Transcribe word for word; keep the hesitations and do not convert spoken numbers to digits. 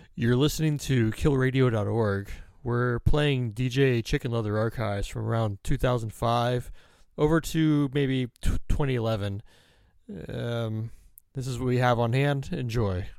You're listening to kill radio dot org. We're playing D J Chicken Leather archives from around two thousand five over to maybe twenty eleven. Um, this is what we have on hand. Enjoy.